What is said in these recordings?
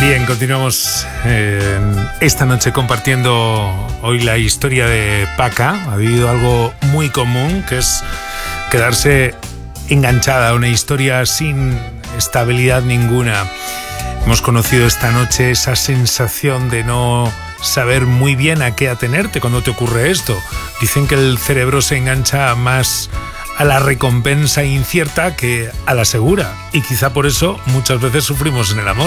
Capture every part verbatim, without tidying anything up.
Bien, continuamos eh, esta noche compartiendo hoy la historia de Paca. Ha vivido algo muy común, que es quedarse enganchada a una historia sin estabilidad ninguna. Hemos conocido esta noche esa sensación de no saber muy bien a qué atenerte cuando te ocurre esto. Dicen que el cerebro se engancha más a la recompensa incierta que a la segura, y quizá por eso muchas veces sufrimos en el amor.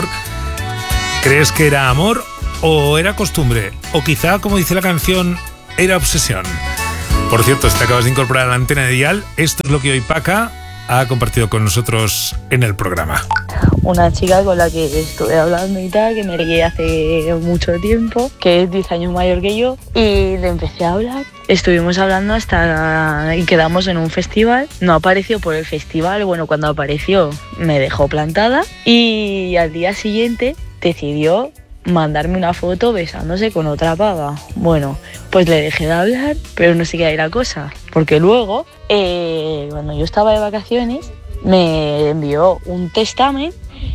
¿Crees que era amor o era costumbre? O quizá, como dice la canción, era obsesión. Por cierto, si te acabas de incorporar a la antena de Dial, esto es lo que hoy Paca ha compartido con nosotros en el programa. Una chica con la que estuve hablando y tal, que me leí hace mucho tiempo, que es diez años mayor que yo, y le empecé a hablar. Estuvimos hablando hasta y quedamos en un festival. No apareció por el festival, bueno, cuando apareció me dejó plantada, y al día siguiente decidió mandarme una foto besándose con otra pava. Bueno, pues le dejé de hablar, pero no sé qué hay la cosa, porque luego, eh, cuando yo estaba de vacaciones, me envió un testamen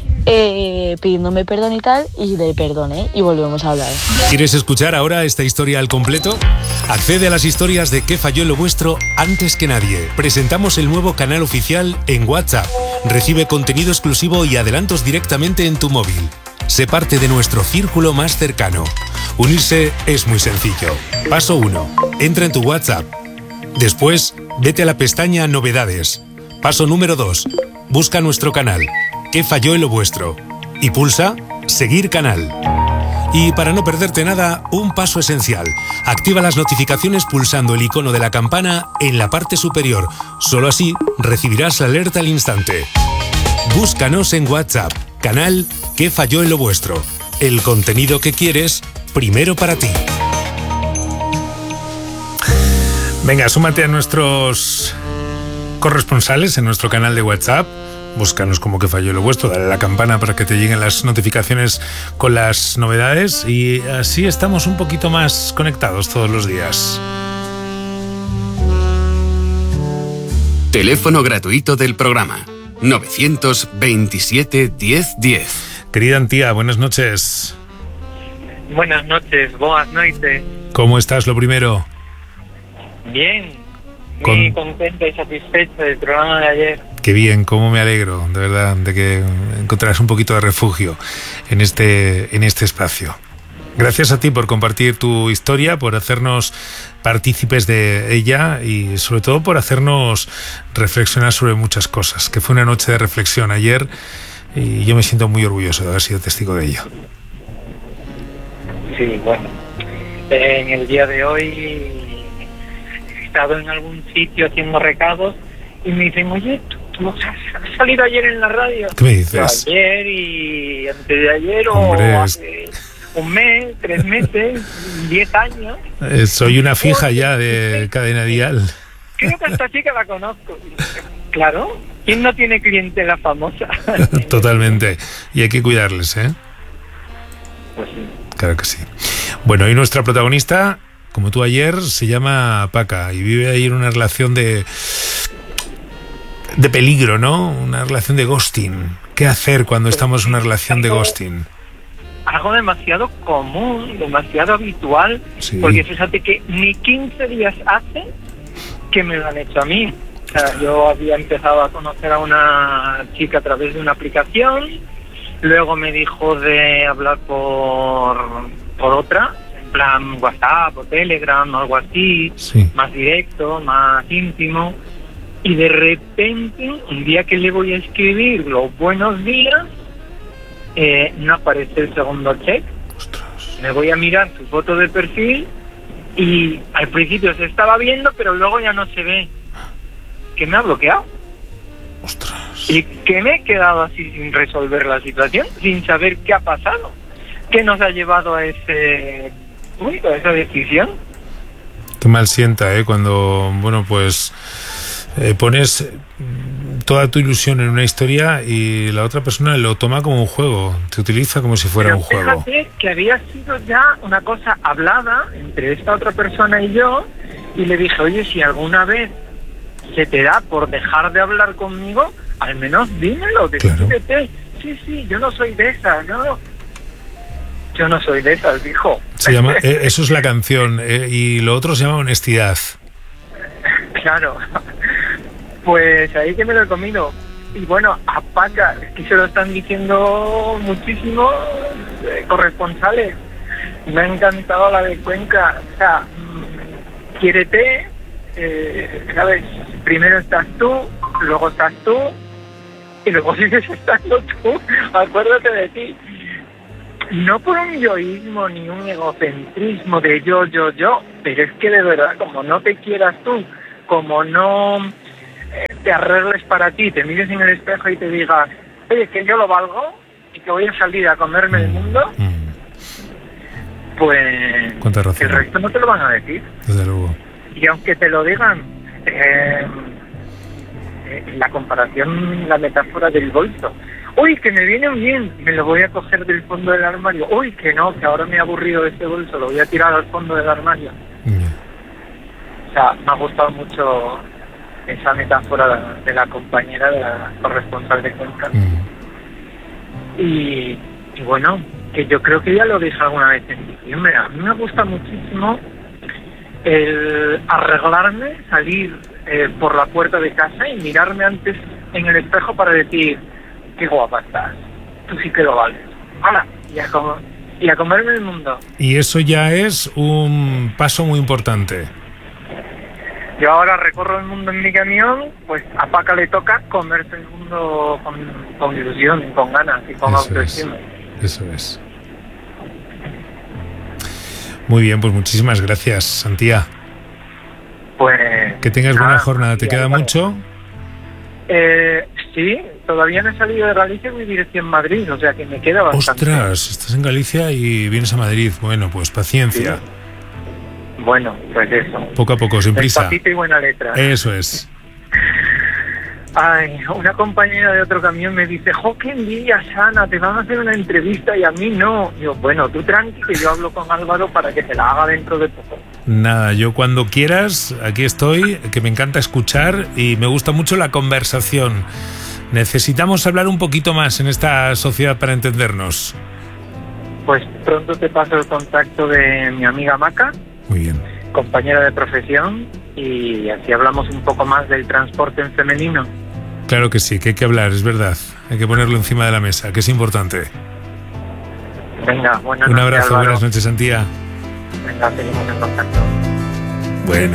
eh, pidiéndome perdón y tal, y le perdoné y volvemos a hablar. ¿Quieres escuchar ahora esta historia al completo? Accede a las historias de ¿Qué falló en lo vuestro? Antes que nadie. Presentamos el nuevo canal oficial en WhatsApp. Recibe contenido exclusivo y adelantos directamente en tu móvil. Sé parte de nuestro círculo más cercano. Unirse es muy sencillo. Paso uno. Entra en tu WhatsApp. Después, vete a la pestaña Novedades. Paso número dos. Busca nuestro canal. ¿Qué falló en lo vuestro? Y pulsa Seguir canal. Y para no perderte nada, un paso esencial. Activa las notificaciones pulsando el icono de la campana en la parte superior. Solo así recibirás la alerta al instante. Búscanos en WhatsApp. Canal ¿Qué falló en lo vuestro? El contenido que quieres, primero para ti. Venga, súmate a nuestros corresponsales en nuestro canal de WhatsApp. Búscanos como ¿Qué falló en lo vuestro? Dale a la campana para que te lleguen las notificaciones con las novedades, y así estamos un poquito más conectados todos los días. Teléfono gratuito del programa nueve veintisiete diez diez. Querida Antía, buenas noches. Buenas noches, boas noites. ¿Cómo estás, lo primero? Bien, Con... muy contenta y satisfecha del programa de ayer. Qué bien, cómo me alegro, de verdad, de que encontrarás un poquito de refugio en este, en este espacio. Gracias a ti por compartir tu historia, por hacernos partícipes de ella y sobre todo por hacernos reflexionar sobre muchas cosas, que fue una noche de reflexión ayer y yo me siento muy orgulloso de haber sido testigo de ello. Sí, bueno, en el día de hoy he estado en algún sitio haciendo recados y me dicen, oye, ¿tú, tú has salido ayer en la radio? ¿Qué me dices? Yo, ayer y antes de ayer. Hombre, o es... hace un mes, tres meses, diez años. Eh, soy una fija ya de Cadena Dial. Creo que esta chica la conozco. Claro, ¿quién no tiene clientela famosa? Totalmente, y hay que cuidarles, ¿eh? Pues sí. Claro que sí. Bueno, y nuestra protagonista, como tú ayer, se llama Paca y vive ahí en una relación de de peligro, ¿no? Una relación de ghosting. ¿Qué hacer cuando estamos en una relación de ghosting? Algo demasiado común, demasiado habitual, sí. Porque fíjate que ni quince días hace que me lo han hecho a mí. O sea, yo había empezado a conocer a una chica a través de una aplicación, luego me dijo de hablar por, por otra, en plan WhatsApp o Telegram o algo así, sí. Más directo, más íntimo, y de repente, un día que le voy a escribir los buenos días, eh, no aparece el segundo check. Ostras. Me voy a mirar su foto de perfil y al principio se estaba viendo, pero luego ya no se ve. ¿Que me ha bloqueado? Ostras. Y que me he quedado así sin resolver la situación, sin saber qué ha pasado, qué nos ha llevado a ese uy, a esa decisión. Qué mal sienta, ¿eh? Cuando, bueno, pues eh, pones toda tu ilusión en una historia y la otra persona lo toma como un juego, te utiliza como si fuera Pero un juego. Fíjate que había sido ya una cosa hablada entre esta otra persona y yo, y le dije, oye, si alguna vez se te da por dejar de hablar conmigo, al menos dímelo, decídete. Claro. Sí, sí, yo no soy de esa, ¿no? yo no soy de esas, dijo. Se llama, eh, eso es la canción, eh, y lo otro se llama honestidad. Claro. Pues ahí que me lo he comido. Y bueno, a Paca, es que se lo están diciendo muchísimos eh, corresponsales. Me ha encantado la de Cuenca. O sea, quiérete, eh, ¿sabes? Primero estás tú, luego estás tú, y luego sigues estando tú. Acuérdate de ti. No por un yoísmo ni un egocentrismo de yo, yo, yo, pero es que de verdad, como no te quieras tú, como no eh, te arregles para ti, te mires en el espejo y te digas, oye, que yo lo valgo y que voy a salir a comerme el mundo, pues el resto no te lo van a decir. Desde luego. Y aunque te lo digan, eh, eh, la comparación, la metáfora del bolso, uy, que me viene bien, me lo voy a coger del fondo del armario, uy, que no, que ahora me he aburrido de este bolso, lo voy a tirar al fondo del armario. Yeah. O sea, me ha gustado mucho esa metáfora de la compañera, de la corresponsal de Cuenca. Mm. Y, y bueno, que yo creo que ya lo dije alguna vez en diciembre. A mí me gusta muchísimo el arreglarme, salir eh, por la puerta de casa y mirarme antes en el espejo para decir, qué guapa estás, tú sí que lo vales. ¡Hala! Y a, com- y a comerme el mundo. Y eso ya es un paso muy importante. Yo ahora recorro el mundo en mi camión, pues a Paca le toca comerse el mundo con, con ilusión, con ganas y con autoestima. Eso es. Muy bien, pues muchísimas gracias, Santía. Pues... Que tengas nada, buena jornada. ¿Te queda vale. mucho? Eh, sí, todavía no he salido de Galicia y voy dirección a Madrid, o sea que me queda bastante. Ostras, estás en Galicia y vienes a Madrid. Bueno, pues paciencia. Sí. Bueno, pues eso. Poco a poco, sin prisa. Despacito y buena letra. Eso es. Ay, una compañera de otro camión me dice, jo, qué envidia, Sana, te van a hacer una entrevista y a mí no. Yo, bueno, tú tranqui, que yo hablo con Álvaro para que te la haga dentro de poco. Nada, yo cuando quieras, aquí estoy, que me encanta escuchar y me gusta mucho la conversación. Necesitamos hablar un poquito más en esta sociedad para entendernos. Pues pronto te paso el contacto de mi amiga Maca. Muy bien. Compañera de profesión, y así hablamos un poco más del transporte en femenino. Claro que sí, que hay que hablar, es verdad. Hay que ponerlo encima de la mesa, que es importante. Venga, buenas noches. Un abrazo, Álvaro. Buenas noches, Santía. Venga, seguimos en contacto. Bueno.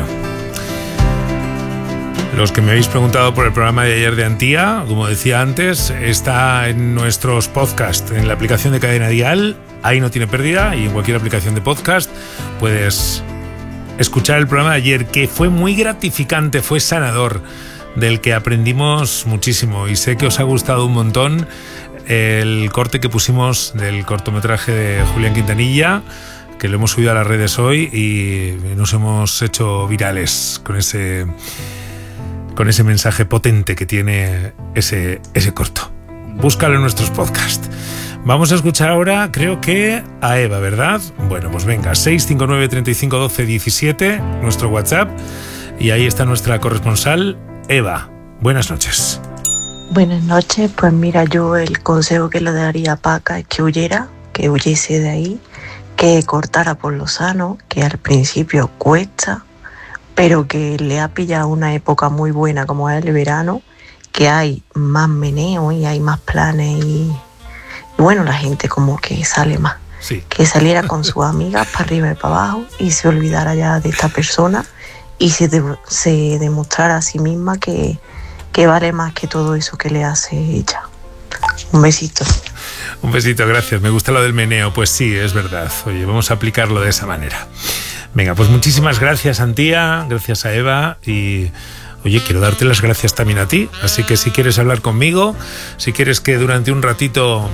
Los que me habéis preguntado por el programa de ayer de Antía, como decía antes, está en nuestros podcasts, en la aplicación de Cadena Dial. Ahí no tiene pérdida, y en cualquier aplicación de podcast puedes escuchar el programa de ayer, que fue muy gratificante, fue sanador, del que aprendimos muchísimo, y sé que os ha gustado un montón el corte que pusimos del cortometraje de Julián Quintanilla, que lo hemos subido a las redes hoy y nos hemos hecho virales con ese, con ese mensaje potente que tiene ese, ese corto. Búscalo en nuestros podcasts. Vamos a escuchar ahora, creo que a Eva, ¿verdad? Bueno, pues venga, seis cinco nueve, treinta y cinco, doce, diecisiete, nuestro WhatsApp, y ahí está nuestra corresponsal, Eva. Buenas noches. Buenas noches, pues mira, yo el consejo que le daría a Paca es que huyera, que huyese de ahí, que cortara por lo sano, que al principio cuesta, pero que le ha pillado una época muy buena como es el verano, que hay más meneo y hay más planes y... bueno, la gente como que sale más. Sí. Que saliera con sus amigas para arriba y para abajo y se olvidara ya de esta persona y se, de, se demostrara a sí misma que, que vale más que todo eso que le hace ella. Un besito. Un besito, gracias. Me gusta lo del meneo. Pues sí, es verdad. Oye, vamos a aplicarlo de esa manera. Venga, pues muchísimas gracias, Antía. Gracias a Eva y... oye, quiero darte las gracias también a ti. Así que si quieres hablar conmigo, si quieres que durante un ratito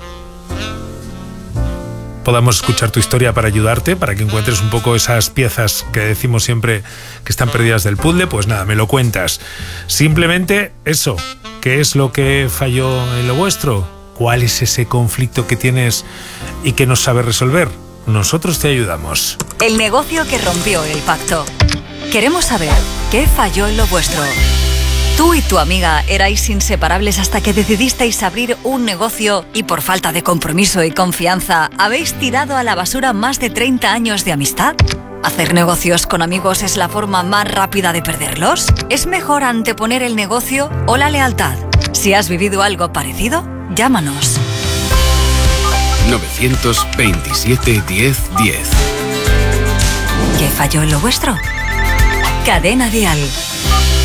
podamos escuchar tu historia para ayudarte, para que encuentres un poco esas piezas que decimos siempre que están perdidas del puzzle, pues nada, me lo cuentas. Simplemente eso, ¿qué es lo que falló en lo vuestro? ¿Cuál es ese conflicto que tienes y que no sabes resolver? Nosotros te ayudamos. El negocio que rompió el pacto. Queremos saber qué falló en lo vuestro. Tú y tu amiga erais inseparables hasta que decidisteis abrir un negocio y por falta de compromiso y confianza habéis tirado a la basura más de treinta años de amistad. ¿Hacer negocios con amigos es la forma más rápida de perderlos? ¿Es mejor anteponer el negocio o la lealtad? Si has vivido algo parecido, llámanos. novecientos veintisiete, diez, diez. ¿Qué falló en lo vuestro? Cadena Dial.